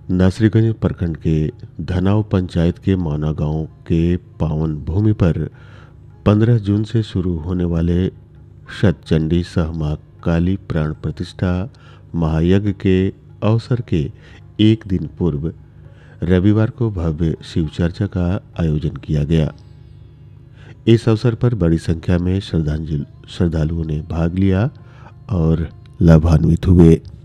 नासरीगंज प्रखंड के धनाव पंचायत के मौना गांव के पावन भूमि पर 15 जून से शुरू होने वाले शतचंडी सह मां काली प्राण प्रतिष्ठा महायज्ञ के अवसर के एक दिन पूर्व रविवार को भव्य शिव चर्चा का आयोजन किया गया। इस अवसर पर बड़ी संख्या में श्रद्धालुओं ने भाग लिया और लाभान्वित हुए।